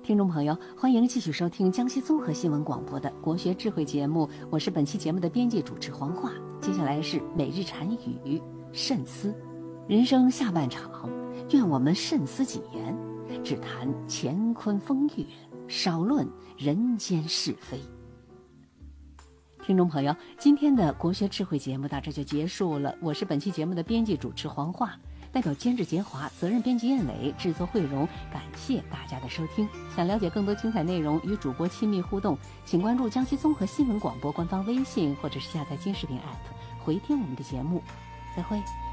听众朋友，欢迎继续收听江西综合新闻广播的国学智慧节目，我是本期节目的编辑主持黄华。接下来是每日禅语慎思。人生下半场，愿我们慎思己言，只谈乾坤风月，少论人间是非。听众朋友，今天的国学智慧节目到这就结束了，我是本期节目的编辑主持黄华，代表监制杰华，责任编辑燕磊，制作慧荣，感谢大家的收听。想了解更多精彩内容，与主播亲密互动，请关注江西综合新闻广播官方微信，或者是下载金视频 app 回听我们的节目。再会。